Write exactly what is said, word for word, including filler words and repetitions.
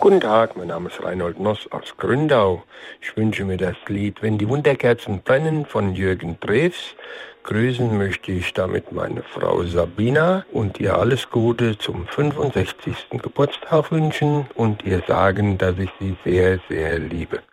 Guten Tag, mein Name ist Reinhold Noss aus Gründau. Ich wünsche mir das Lied Wenn die Wunderkerzen brennen von Jürgen Drews. Grüßen möchte ich damit meine Frau Sabina und ihr alles Gute zum fünfundsechzigsten Geburtstag wünschen und ihr sagen, dass ich sie sehr, sehr liebe.